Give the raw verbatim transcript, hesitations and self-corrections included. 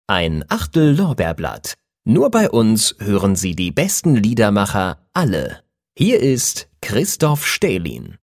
Ein Achtel Lorbeerblatt. Nur bei uns hören Sie die besten Liedermacher alle. Hier ist Christoph Stählin.